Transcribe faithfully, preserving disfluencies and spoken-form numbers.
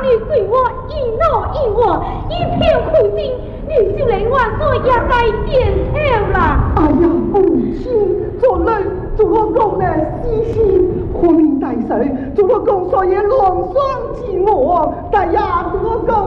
你对我一怒一我，一片苦心，你就连万岁也该点头啦。 哎呀，母亲，做人做我讲呢，死心，活命大寿，做我讲所以龙双寂寞，但也做我讲